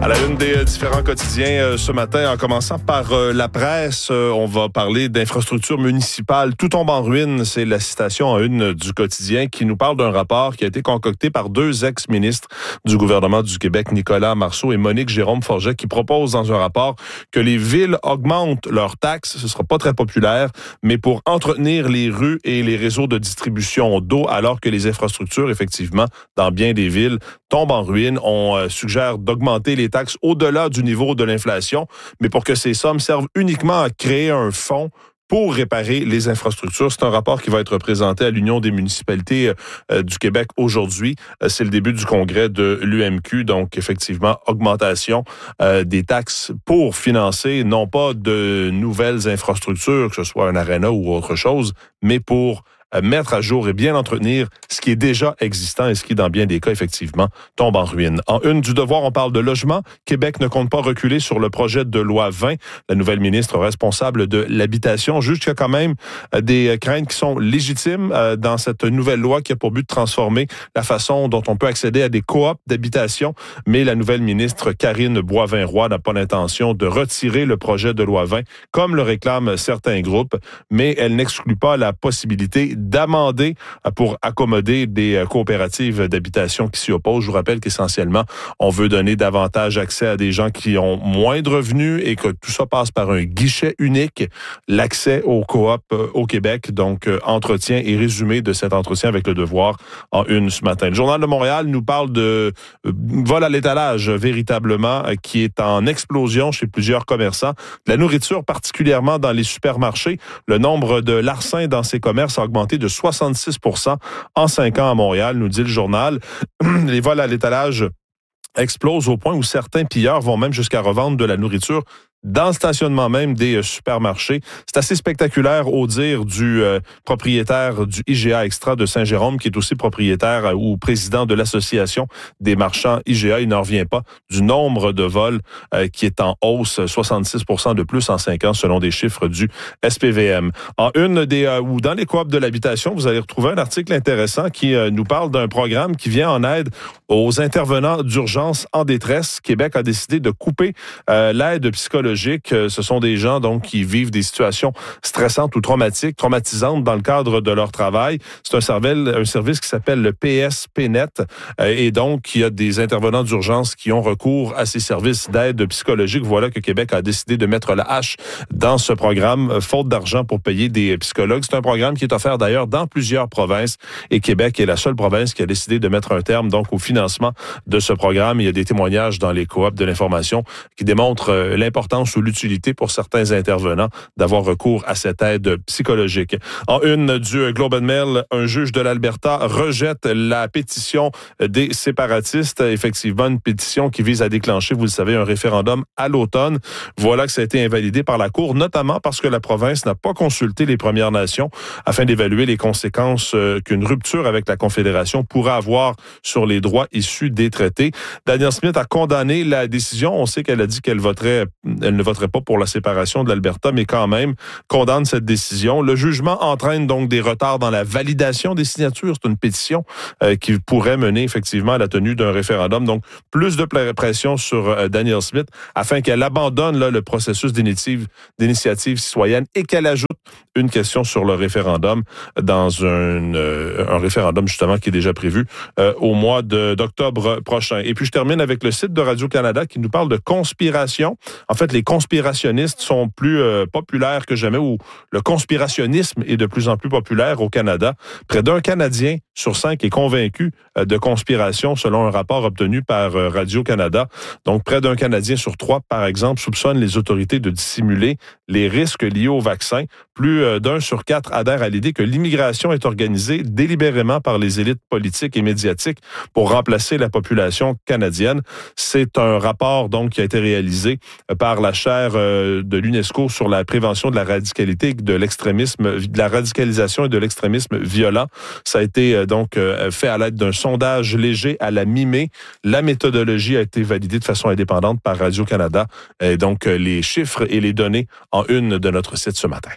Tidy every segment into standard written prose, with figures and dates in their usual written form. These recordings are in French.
À la une des différents quotidiens ce matin, en commençant par la presse, on va parler d'infrastructures municipales. Tout tombe en ruine, c'est la citation en une du quotidien qui nous parle d'un rapport qui a été concocté par deux ex-ministres du gouvernement du Québec, Nicolas Marceau et Monique Jérôme-Forget, qui proposent dans un rapport que les villes augmentent leurs taxes. Ce sera pas très populaire, mais pour entretenir les rues et les réseaux de distribution d'eau, alors que les infrastructures, effectivement, dans bien des villes, tombent en ruine. On suggère d'augmenter les taxes au-delà du niveau de l'inflation, mais pour que ces sommes servent uniquement à créer un fonds pour réparer les infrastructures. C'est un rapport qui va être présenté à l'Union des municipalités du Québec aujourd'hui. C'est le début du congrès de l'UMQ, donc effectivement, augmentation des taxes pour financer non pas de nouvelles infrastructures, que ce soit un aréna ou autre chose, mais pour mettre à jour et bien entretenir ce qui est déjà existant et ce qui, dans bien des cas, effectivement, tombe en ruine. En une du Devoir, on parle de logement. Québec ne compte pas reculer sur le projet de loi 20. La nouvelle ministre responsable de l'habitation juge qu'il y a quand même des craintes qui sont légitimes dans cette nouvelle loi qui a pour but de transformer la façon dont on peut accéder à des coops d'habitation. Mais la nouvelle ministre Karine Boivin-Roy n'a pas l'intention de retirer le projet de loi 20, comme le réclament certains groupes, mais elle n'exclut pas la possibilité d'amender pour accommoder des coopératives d'habitation qui s'y opposent. Je vous rappelle qu'essentiellement, on veut donner davantage accès à des gens qui ont moins de revenus et que tout ça passe par un guichet unique, l'accès aux coops au Québec. Donc, entretien et résumé de cet entretien avec le Devoir en une ce matin. Le Journal de Montréal nous parle de vol à l'étalage, véritablement, qui est en explosion chez plusieurs commerçants. La nourriture, particulièrement dans les supermarchés. Le nombre de larcins dans ces commerces a augmenté de 66% en 5 ans à Montréal, nous dit le journal. Les vols à l'étalage explosent au point où certains pilleurs vont même jusqu'à revendre de la nourriture dans le stationnement même des supermarchés. C'est assez spectaculaire au dire du propriétaire du IGA Extra de Saint-Jérôme, qui est aussi propriétaire ou président de l'association des marchands IGA. Il n'en revient pas du nombre de vols qui est en hausse, 66% de plus en 5 ans, selon des chiffres du SPVM. En une ou dans les coops de l'habitation, vous allez retrouver un article intéressant qui nous parle d'un programme qui vient en aide aux intervenants d'urgence en détresse. Québec a décidé de couper l'aide psychologique. Ce sont des gens donc qui vivent des situations stressantes ou traumatisantes dans le cadre de leur travail. C'est un service qui s'appelle le PSPNet et donc il y a des intervenants d'urgence qui ont recours à ces services d'aide psychologique. Voilà que Québec a décidé de mettre la hache dans ce programme, faute d'argent pour payer des psychologues. C'est un programme qui est offert d'ailleurs dans plusieurs provinces et Québec est la seule province qui a décidé de mettre un terme donc au financement de ce programme. Il y a des témoignages dans les coops de l'information qui démontrent l'importance ou l'utilité pour certains intervenants d'avoir recours à cette aide psychologique. En une du Globe and Mail, un juge de l'Alberta rejette la pétition des séparatistes. Effectivement, une pétition qui vise à déclencher, vous le savez, un référendum à l'automne. Voilà que ça a été invalidé par la Cour, notamment parce que la province n'a pas consulté les Premières Nations afin d'évaluer les conséquences qu'une rupture avec la Confédération pourrait avoir sur les droits issus des traités. Danielle Smith a condamné la décision. On sait qu'elle a dit qu'elle ne voterait pas pour la séparation de l'Alberta, mais quand même condamne cette décision. Le jugement entraîne donc des retards dans la validation des signatures. C'est une pétition qui pourrait mener effectivement à la tenue d'un référendum. Donc, plus de pression sur Danielle Smith afin qu'elle abandonne le processus d'initiative citoyenne et qu'elle ajoute une question sur le référendum dans un référendum justement qui est déjà prévu au mois d'octobre prochain. Et puis, je termine avec le site de Radio-Canada qui nous parle de conspiration. En fait, les conspirationnistes sont plus populaires que jamais, ou le conspirationnisme est de plus en plus populaire au Canada. Près d'un Canadien sur 5 est convaincu de conspiration, selon un rapport obtenu par Radio-Canada. Donc, près d'un Canadien sur 3, par exemple, soupçonne les autorités de dissimuler les risques liés au vaccin. Plus d'un sur 4 adhère à l'idée que l'immigration est organisée délibérément par les élites politiques et médiatiques pour remplacer la population canadienne. C'est un rapport donc qui a été réalisé par la chaire de l'UNESCO sur la prévention de la radicalité, de l'extrémisme, de la radicalisation et de l'extrémisme violent. Ça a été donc fait à l'aide d'un sondage léger à la mi-mai. La méthodologie a été validée de façon indépendante par Radio-Canada. Et donc, les chiffres et les données en une de notre site ce matin.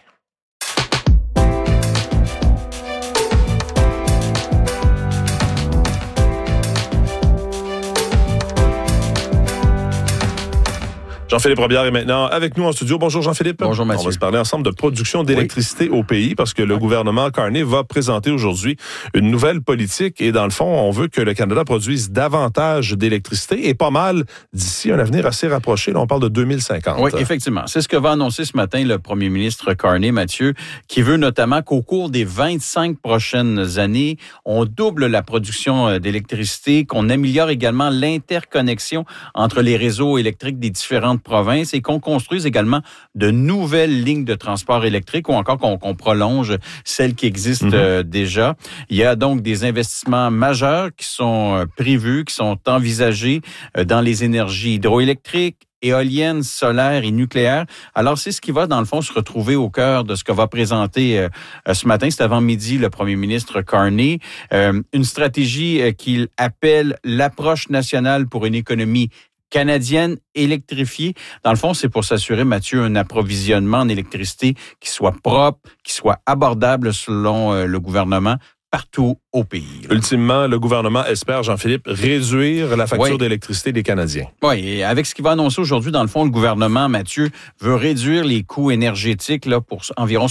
Jean-Philippe Robillard est maintenant avec nous en studio. Bonjour Jean-Philippe. Bonjour Mathieu. On va se parler ensemble de production d'électricité au pays parce que le gouvernement Carney va présenter aujourd'hui une nouvelle politique et dans le fond, on veut que le Canada produise davantage d'électricité et pas mal d'ici un avenir assez rapproché. Là, on parle de 2050. Oui, effectivement. C'est ce que va annoncer ce matin le premier ministre Carney, Mathieu, qui veut notamment qu'au cours des 25 prochaines années, on double la production d'électricité, qu'on améliore également l'interconnexion entre les réseaux électriques des différentes provinces et qu'on construise également de nouvelles lignes de transport électrique ou encore qu'on prolonge celles qui existent déjà. Il y a donc des investissements majeurs qui sont prévus, qui sont envisagés dans les énergies hydroélectriques, éoliennes, solaires et nucléaires. Alors, c'est ce qui va, dans le fond, se retrouver au cœur de ce que va présenter ce matin, c'est avant-midi, le premier ministre Carney. Une stratégie qu'il appelle l'approche nationale pour une économie canadienne électrifiée. Dans le fond, c'est pour s'assurer, Mathieu, un approvisionnement en électricité qui soit propre, qui soit abordable selon le gouvernement partout au pays. Ultimement, le gouvernement espère, Jean-Philippe, réduire la facture d'électricité des Canadiens. Oui, et avec ce qu'il va annoncer aujourd'hui, dans le fond, le gouvernement, Mathieu, veut réduire les coûts énergétiques là, pour environ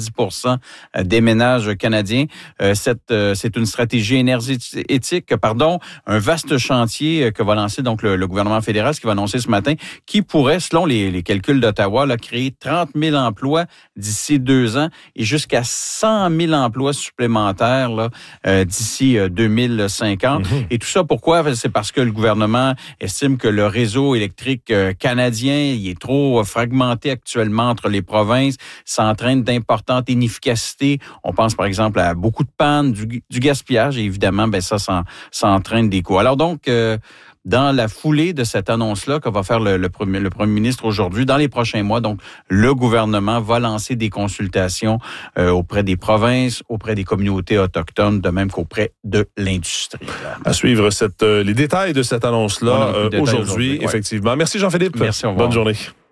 70% des ménages canadiens. C'est une stratégie énergétique, un vaste chantier que va lancer donc le gouvernement fédéral, ce qu'il va annoncer ce matin, qui pourrait, selon les calculs d'Ottawa, là, créer 30 000 emplois d'ici 2 ans et jusqu'à 100 000 emplois supplémentaires là, d'ici 2050. Et tout ça, pourquoi? C'est parce que le gouvernement estime que le réseau électrique canadien il est trop fragmenté actuellement entre les provinces. Ça entraîne d'importantes inefficacités. On pense par exemple à beaucoup de pannes, du gaspillage et évidemment, ça entraîne des coûts. Alors donc, dans la foulée de cette annonce-là que va faire le premier ministre aujourd'hui, dans les prochains mois, donc le gouvernement va lancer des consultations auprès des provinces, auprès des communautés autochtones, de même qu'auprès de l'industrie. À suivre les détails de cette annonce-là aujourd'hui, effectivement. Merci Jean-Philippe. Merci, au revoir. Bonne journée.